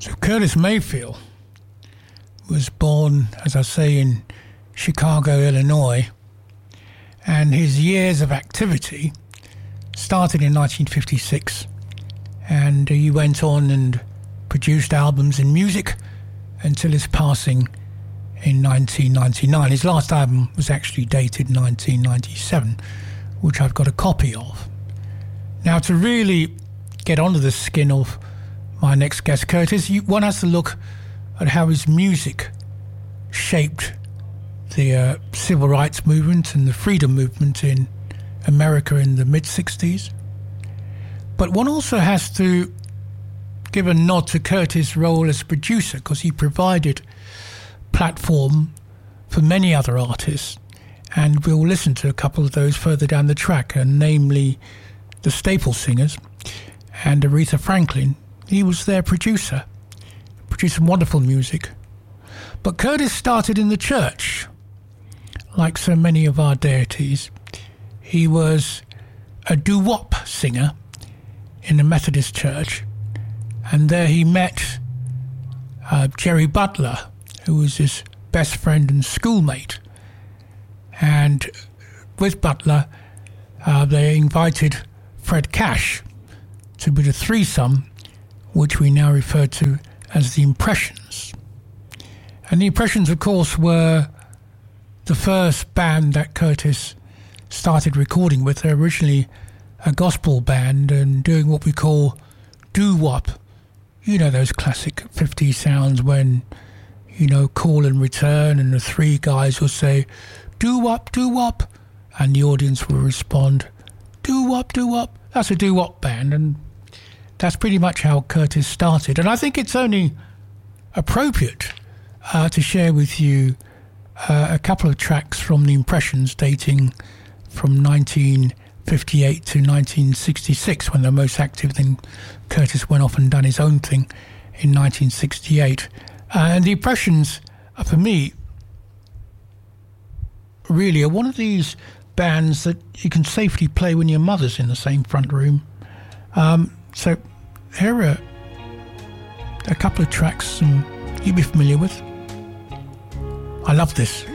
So Curtis Mayfield was born, as I say, in Chicago, Illinois, and his years of activity started in 1956, and he went on and produced albums in music until his passing in 1999. His last album was actually dated 1997, which I've got a copy of. Now, to really get under the skin of my next guest, Curtis, one has to look at how his music shaped the civil rights movement and the freedom movement in America in the mid-60s. But one also has to give a nod to Curtis' role as producer, because he provided platform for many other artists, and we'll listen to a couple of those further down the track, and namely the Staple Singers and Aretha Franklin. He was their producer, produced some wonderful music. But Curtis started in the church, like so many of our deities. He was a doo-wop singer in the Methodist Church, and there he met Jerry Butler, who was his best friend and schoolmate. And with Butler, they invited Fred Cash to be the threesome, which we now refer to as the Impressions. And the Impressions, of course, were the first band that Curtis started recording with. They're originally a gospel band and doing what we call doo-wop. You know those classic 50s sounds when, you know, call and return, and the three guys will say, doo-wop, doo-wop, and the audience will respond, doo-wop, doo-wop. That's a doo-wop band, and that's pretty much how Curtis started. And I think it's only appropriate to share with you a couple of tracks from the Impressions dating from 1958 to 1966, when they're most active. Then Curtis went off and done his own thing in 1968. And the Impressions, for me, really are one of these bands that you can safely play when your mother's in the same front room. So here are a couple of tracks you'll be familiar with. I love this.